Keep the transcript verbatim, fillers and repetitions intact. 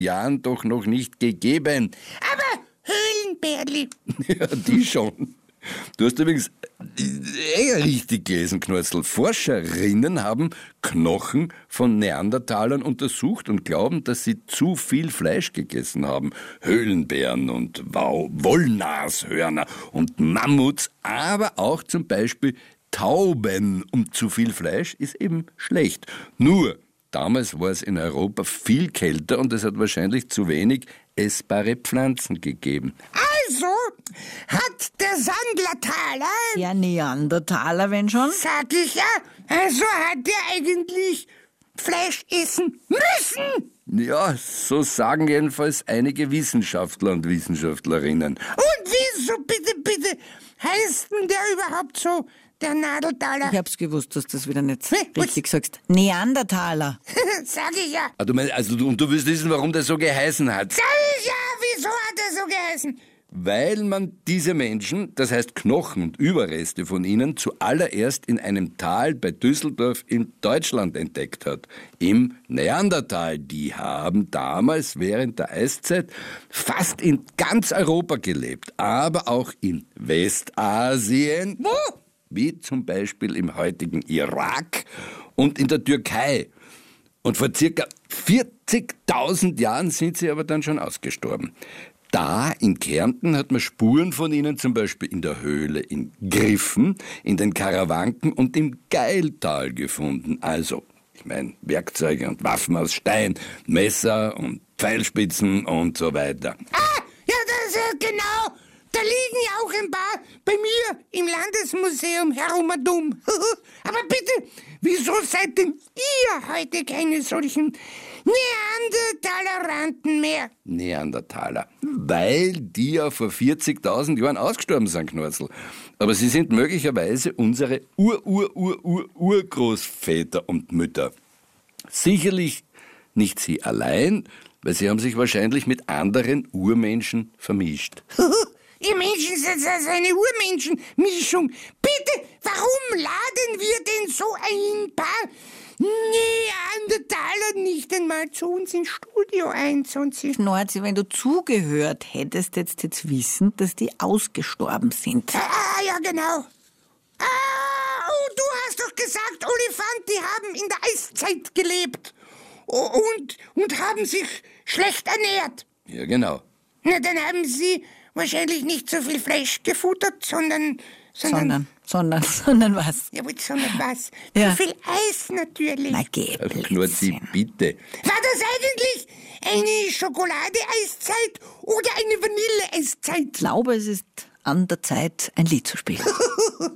Jahren doch noch nicht gegeben. Aber Höhlenbärli. Ja, die schon. Du hast übrigens eh richtig gelesen, Knurzl. Forscherinnen haben Knochen von Neandertalern untersucht und glauben, dass sie zu viel Fleisch gegessen haben. Höhlenbären und Wollnashörner und Mammuts, aber auch zum Beispiel Tauben. Und zu viel Fleisch ist eben schlecht. Nur, damals war es in Europa viel kälter und es hat wahrscheinlich zu wenig essbare Pflanzen gegeben. Also hat der Sandlertaler... Ja, Neandertaler, wenn schon. Sag ich ja, also hat er eigentlich Fleisch essen müssen. Ja, so sagen jedenfalls einige Wissenschaftler und Wissenschaftlerinnen. Und wieso, bitte, bitte, heißt denn der überhaupt so, der Nadeltaler? Ich hab's gewusst, dass du das wieder nicht Hey, richtig sagst. Neandertaler. Sag ich ja. Ah, du meinst, also du, und du willst wissen, warum der so geheißen hat? Sag ich ja, wieso hat er so geheißen? Weil man diese Menschen, das heißt Knochen und Überreste von ihnen, zuallererst in einem Tal bei Düsseldorf in Deutschland entdeckt hat. Im Neandertal. Die haben damals während der Eiszeit fast in ganz Europa gelebt, aber auch in Westasien, Wo? wie zum Beispiel im heutigen Irak und in der Türkei. Und vor circa vierzigtausend Jahren sind sie aber dann schon ausgestorben. Da in Kärnten hat man Spuren von ihnen zum Beispiel in der Höhle in Griffen, in den Karawanken und im Geiltal gefunden. Also, ich meine, Werkzeuge und Waffen aus Stein, Messer und Pfeilspitzen und so weiter. Ah, ja, das ist genau. Da liegen ja auch ein paar bei mir im Landesmuseum herum. Aber bitte, wieso seid denn ihr heute keine solchen Neandertaleranten mehr? Neandertaler. Weil die ja vor vierzigtausend Jahren ausgestorben sind, Knurzl. Aber sie sind möglicherweise unsere Ur-Ur-Ur-Ur-Urgroßväter und Mütter. Sicherlich nicht sie allein, weil sie haben sich wahrscheinlich mit anderen Urmenschen vermischt. Ihr Menschen seid also eine Urmenschenmischung. Bitte, warum laden wir denn so ein paar Neandertaler nicht einmal zu uns ins Studio ein? Sonst Knorzi, wenn du zugehört hättest, jetzt jetzt wissen, dass die ausgestorben sind. Ah, ja, genau. Ah, oh, du hast doch gesagt, Olifanten, die haben in der Eiszeit gelebt. Oh, und, und haben sich schlecht ernährt. Ja, genau. Na, dann haben sie wahrscheinlich nicht so viel Fleisch gefuttert, sondern... Sondern, sondern, sondern was? Ja, gut, sondern was? Ja. Zu viel Eis natürlich. Na, geh, Knurzl, bitte. War das eigentlich eine Schokolade-Eiszeit oder eine Vanille-Eiszeit? Ich glaube, es ist an der Zeit, ein Lied zu spielen.